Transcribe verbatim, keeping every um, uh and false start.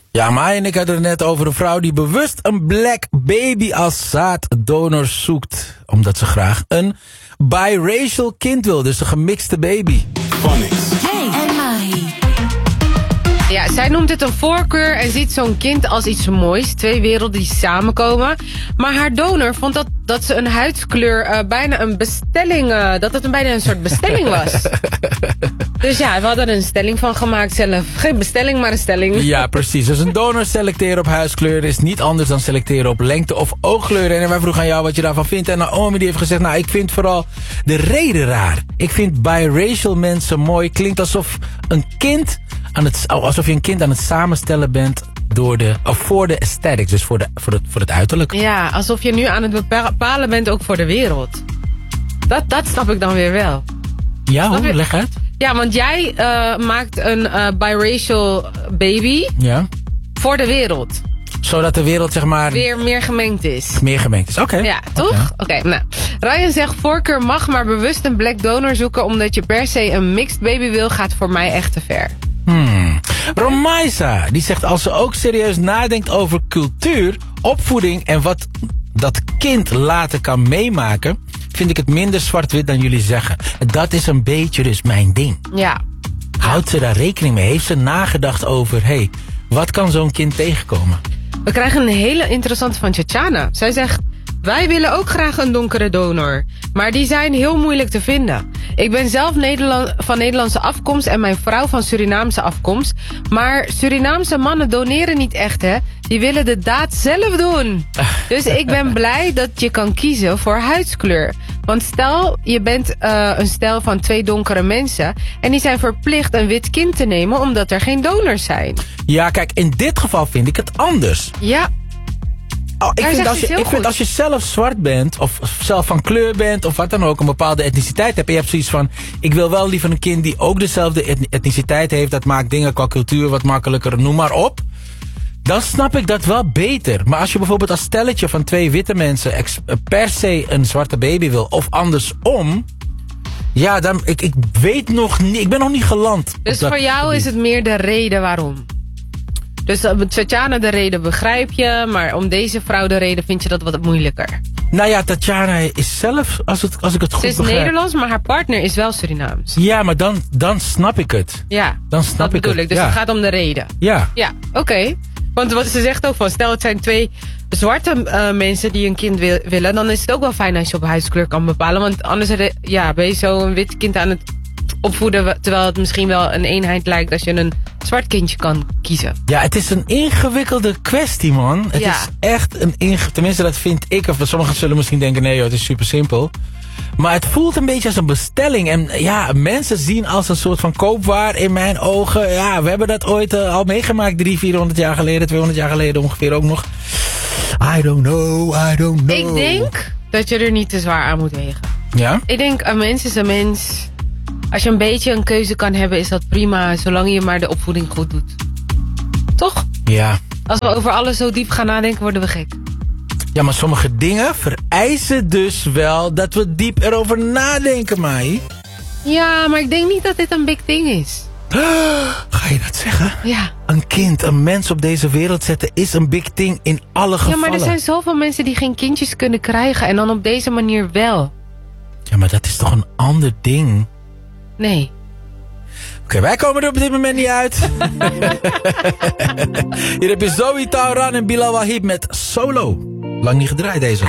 Ja, maar en ik had het net over een vrouw die bewust een black baby als zaaddonor zoekt. Omdat ze graag een biracial kind wil, dus een gemixte baby. Phonics. Hey en Mahi. Ja, zij noemt het een voorkeur en ziet zo'n kind als iets moois. Twee werelden die samenkomen. Maar haar donor vond dat, dat ze een huidskleur uh, bijna een bestelling... Uh, dat het een, bijna een soort bestelling was. Dus ja, we hadden er een stelling van gemaakt zelf. Geen bestelling, maar een stelling. Ja, precies. Dus een donor selecteren op huidskleur is niet anders dan selecteren op lengte of oogkleur. En wij vroegen aan jou wat je daarvan vindt. En Naomi die heeft gezegd, nou, ik vind vooral de reden raar. Ik vind biracial mensen mooi. Klinkt alsof een kind... Aan het, alsof je een kind aan het samenstellen bent door de, of voor de aesthetics, dus voor, de, voor, het, voor het uiterlijk. Ja, alsof je nu aan het bepalen bent ook voor de wereld. Dat, dat snap ik dan weer wel. Ja, hoe? je? Leg uit. Ja, want jij uh, maakt een uh, biracial baby Ja. voor de wereld. Zodat de wereld, zeg maar... Weer meer gemengd is. Meer gemengd is. Oké. Okay. Ja, toch? Oké, okay. nou. Ryan zegt, voorkeur mag maar bewust een black donor zoeken omdat je per se een mixed baby wil, gaat voor mij echt te ver. Hmm. Romaisa, die zegt als ze ook serieus nadenkt over cultuur, opvoeding en wat dat kind later kan meemaken, vind ik het minder zwart-wit dan jullie zeggen. Dat is een beetje dus mijn ding. Ja. Houdt ze daar rekening mee? Heeft ze nagedacht over, hé, hey, wat kan zo'n kind tegenkomen? We krijgen een hele interessante van Tjatjana. Zij zegt, wij willen ook graag een donkere donor. Maar die zijn heel moeilijk te vinden. Ik ben zelf Nederland, van Nederlandse afkomst en mijn vrouw van Surinaamse afkomst. Maar Surinaamse mannen doneren niet echt, hè. Die willen de daad zelf doen. Dus ik ben blij dat je kan kiezen voor huidskleur. Want stel, je bent uh, een stel van twee donkere mensen en die zijn verplicht een wit kind te nemen omdat er geen donors zijn. Ja, kijk, in dit geval vind ik het anders. Ja. Oh, ik, vind als je, ik vind als je zelf zwart bent, of zelf van kleur bent, of wat dan ook, een bepaalde etniciteit hebt. En je hebt zoiets van, ik wil wel liever een kind die ook dezelfde etniciteit heeft. Dat maakt dingen qua cultuur wat makkelijker, noem maar op. Dan snap ik dat wel beter. Maar als je bijvoorbeeld als stelletje van twee witte mensen per se een zwarte baby wil, of andersom. Ja, dan, ik, ik weet nog niet, ik ben nog niet geland. Dus voor jou gebied. Is het meer de reden waarom? Dus Tjatjana de reden begrijp je, maar om deze vrouw de reden vind je dat wat moeilijker. Nou ja, Tjatjana is zelf, als, het, als ik het goed begrijp... Ze is Nederlands, maar haar partner is wel Surinaams. Ja, maar dan, dan snap ik het. Ja, dan snap dat ik bedoel het. ik. Dus ja. het gaat om de reden. Ja. Ja, oké. Okay. Want wat ze zegt ook van, stel het zijn twee zwarte uh, mensen die een kind wil, willen, dan is het ook wel fijn als je op huidskleur kan bepalen. Want anders ja, ben je zo een wit kind aan het opvoeden, terwijl het misschien wel een eenheid lijkt als je een zwart kindje kan kiezen. Ja, het is een ingewikkelde kwestie, man. Het ja. is echt een ingewikkelde... Tenminste, dat vind ik. Of sommigen zullen misschien denken, nee joh, het is super simpel. Maar het voelt een beetje als een bestelling. En ja, mensen zien als een soort van koopwaar in mijn ogen. Ja, we hebben dat ooit uh, al meegemaakt. drie, vierhonderd jaar geleden, tweehonderd jaar geleden ongeveer ook nog. I don't know, I don't know. Ik denk dat je er niet te zwaar aan moet wegen. Ja? Ik denk, een mens is een mens. Als je een beetje een keuze kan hebben, is dat prima. Zolang je maar de opvoeding goed doet. Toch? Ja. Als we over alles zo diep gaan nadenken, worden we gek. Ja, maar sommige dingen vereisen dus wel dat we diep erover nadenken, Mai. Ja, maar ik denk niet dat dit een big thing is. Ga je dat zeggen? Ja. Een kind, een mens op deze wereld zetten is een big thing in alle gevallen. Ja, maar er zijn zoveel mensen die geen kindjes kunnen krijgen en dan op deze manier wel. Ja, maar dat is toch een ander ding? Nee. Oké, okay, wij komen er op dit moment niet uit. Hier heb je Zoe Tauran en Bilal Wahib met Solo. Lang niet gedraaid deze.